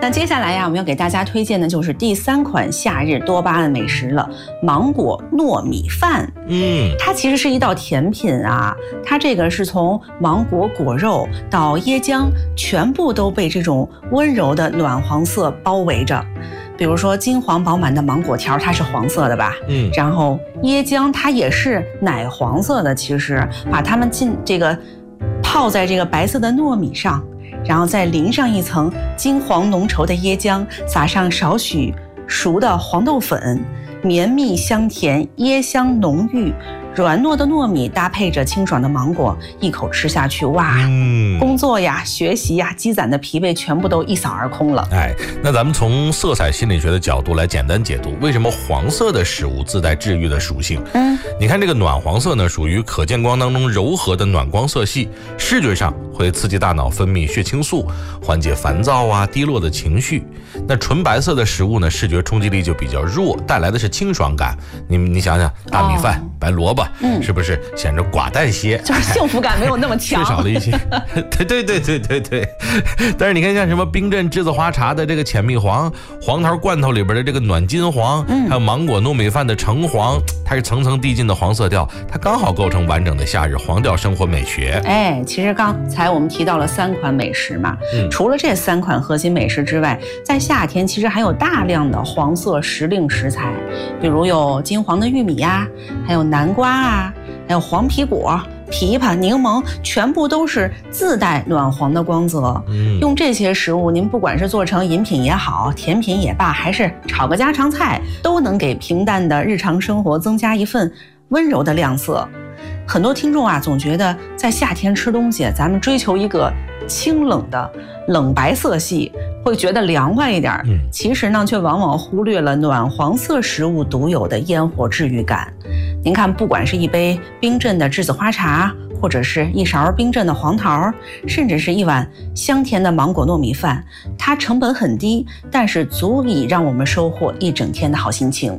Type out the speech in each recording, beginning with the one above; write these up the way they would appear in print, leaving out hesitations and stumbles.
那接下来呀，我们要给大家推荐的就是第3款夏日多巴胺美食了——芒果糯米饭。它其实是一道甜品啊，它这个是从芒果果肉到椰浆，全部都被这种温柔的暖黄色包围着。比如说金黄饱满的芒果条，它是黄色的吧？然后椰浆它也是奶黄色的，其实把它们泡在这个白色的糯米上。然后再淋上一层金黄浓稠的椰浆，撒上少许熟的黄豆粉，绵密香甜，椰香浓郁，软糯的糯米搭配着清爽的芒果，一口吃下去，哇，工作呀、学习呀、积攒的疲惫全部都一扫而空了。 那咱们从色彩心理学的角度来简单解读，为什么黄色的食物自带治愈的属性？你看这个暖黄色呢，属于可见光当中柔和的暖光色系，视觉上会刺激大脑分泌血清素，缓解烦躁啊、低落的情绪。那纯白色的食物呢，视觉冲击力就比较弱，带来的是清爽感。你想想，大米饭、白萝卜，是不是显得寡淡些？ 就是幸福感没有那么强， 缺少了一些。对。但是你看，像什么冰镇栀子花茶的这个浅蜜黄，黄桃罐头里边的这个暖金黄，还有芒果糯米饭的橙黄，它是层层递进的黄色调，它刚好构成完整的夏日黄调生活美学。 其实刚才我们提到了3款美食嘛，除了这3款核心美食之外，在夏天其实还有大量的黄色时令食材，比如有金黄的玉米呀，还有南瓜啊，还有黄皮果、枇杷、柠檬，全部都是自带暖黄的光泽。用这些食物，您不管是做成饮品也好，甜品也罢，还是炒个家常菜，都能给平淡的日常生活增加一份温柔的亮色。很多听众啊，总觉得在夏天吃东西，咱们追求一个清冷的冷白色系，会觉得凉快一点。其实呢，却往往忽略了暖黄色食物独有的烟火治愈感。您看，不管是一杯冰镇的栀子花茶，或者是一勺冰镇的黄桃，甚至是一碗香甜的芒果糯米饭，它成本很低，但是足以让我们收获一整天的好心情。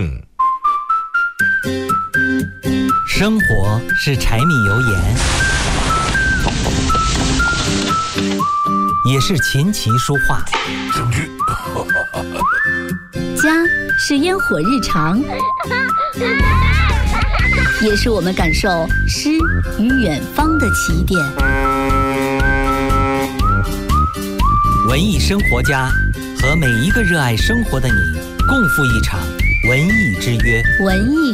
生活是柴米油盐，也是琴棋书画。 家是烟火日常，也是我们感受诗与远方的起点。 文艺生活家和每一个热爱生活的你，共赴一场文艺之约。 文艺